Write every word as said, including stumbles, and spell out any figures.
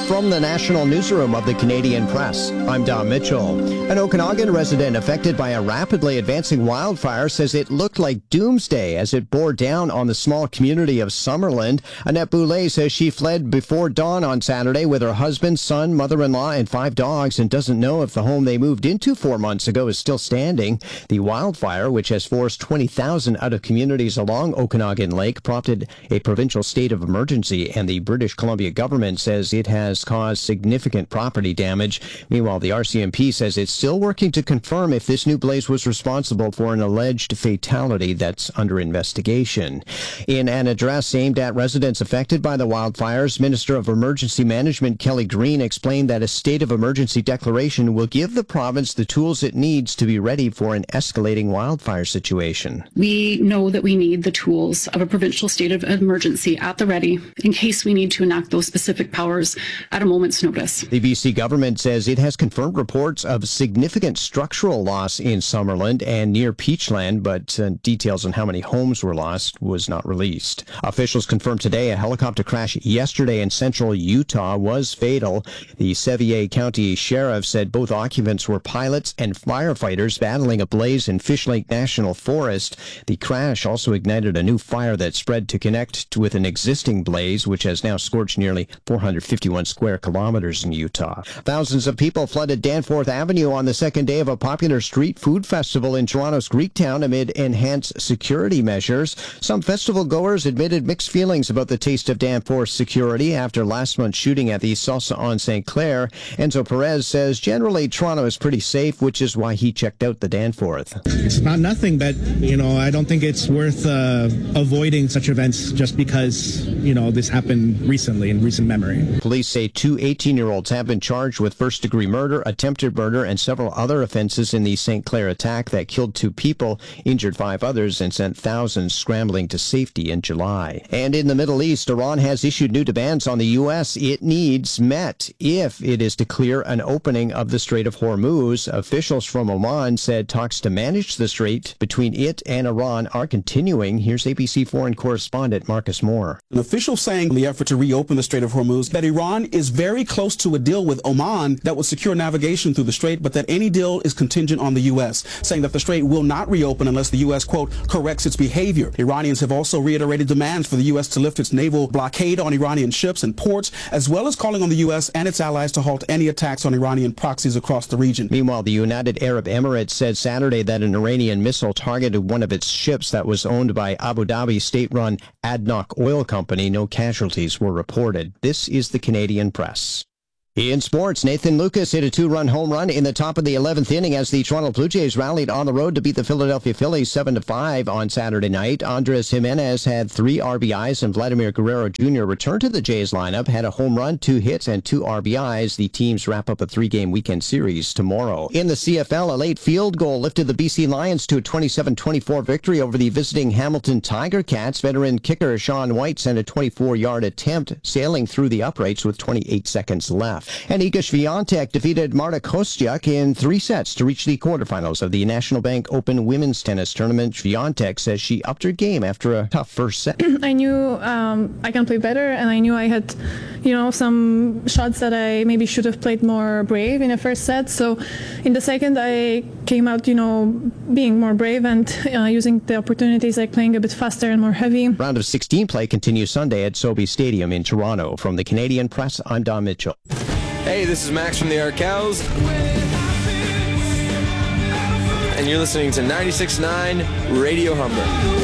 From the National Newsroom of the Canadian Press, I'm Don Mitchell. An Okanagan resident affected by a rapidly advancing wildfire says it looked like doomsday as it bore down on the small community of Summerland. Annette Boulay says she fled before dawn on Saturday with her husband, son, mother-in-law, and five dogs and doesn't know if the home they moved into four months ago is still standing. The wildfire, which has forced twenty thousand out of communities along Okanagan Lake, prompted a provincial state of emergency, and the British Columbia government says it has caused significant property damage. Meanwhile, the R C M P says it's still working to confirm if this new blaze was responsible for an alleged fatality that's under investigation. In an address aimed at residents affected by the wildfires, Minister of Emergency Management Kelly Green explained that a state of emergency declaration will give the province the tools it needs to be ready for an escalating wildfire situation. We know that we need the tools of a provincial state of emergency at the ready in case we need to enact those specific powers at a moment's notice. The B C government says it has confirmed reports of significant structural loss in Summerland and near Peachland, but uh, details on how many homes were lost was not released. Officials confirmed today a helicopter crash yesterday in central Utah was fatal. The Sevier County Sheriff said both occupants were pilots and firefighters battling a blaze in Fish Lake National Forest. The crash also ignited a new fire that spread to connect with an existing blaze, which has now scorched nearly four hundred fifty-one square kilometers in Utah. Thousands of people flooded Danforth Avenue on the second day of a popular street food festival in Toronto's Greektown amid enhanced security measures. Some festival goers admitted mixed feelings about the taste of Danforth's security after last month's shooting at the Salsa on Saint Clair. Enzo Perez says generally Toronto is pretty safe, which is why he checked out the Danforth. It's not nothing, but, you know, I don't think it's worth uh, avoiding such events just because, you know, this happened recently in recent memory. Police say two eighteen-year-olds have been charged with first-degree murder, attempted murder, and several other offenses in the Saint Clair attack that killed two people, injured five others, and sent thousands scrambling to safety in July. And in the Middle East, Iran has issued new demands on the U S it needs met if it is to clear an opening of the Strait of Hormuz. Officials from Oman said talks to manage the strait between it and Iran are continuing. Here's A B C foreign correspondent Marcus Moore. An official saying in the effort to reopen the Strait of Hormuz that Iran is very close to a deal with Oman that would secure navigation through the strait, but that any deal is contingent on the U S, saying that the strait will not reopen unless the U S, quote, corrects its behavior. Iranians have also reiterated demands for the U S to lift its naval blockade on Iranian ships and ports, as well as calling on the U S and its allies to halt any attacks on Iranian proxies across the region. Meanwhile, the United Arab Emirates said Saturday that an Iranian missile targeted one of its ships that was owned by Abu Dhabi state-run ADNOC Oil Company. No casualties were reported. This is the Canadian Press. In sports, Nathan Lucas hit a two-run home run in the top of the eleventh inning as the Toronto Blue Jays rallied on the road to beat the Philadelphia Phillies seven to five on Saturday night. Andres Jimenez had three R B Is, and Vladimir Guerrero Junior returned to the Jays lineup, had a home run, two hits, and two R B Is. The teams wrap up a three-game weekend series tomorrow. In the C F L, a late field goal lifted the B C Lions to a twenty-seven twenty-four victory over the visiting Hamilton Tiger Cats. Veteran kicker Sean White sent a twenty-four-yard attempt sailing through the uprights with twenty-eight seconds left. And Iga Swiatek defeated Marta Kostyuk in three sets to reach the quarterfinals of the National Bank Open Women's Tennis Tournament. Swiatek says she upped her game after a tough first set. I knew um, I can play better, and I knew I had, you know, some shots that I maybe should have played more brave in the first set. So in the second, I came out, you know, being more brave and uh, using the opportunities, like playing a bit faster and more heavy. Round of sixteen play continues Sunday at SoBe Stadium in Toronto. From the Canadian Press, I'm Don Mitchell. Hey, this is Max from the Arkells, and you're listening to ninety-six point nine Radio Humber.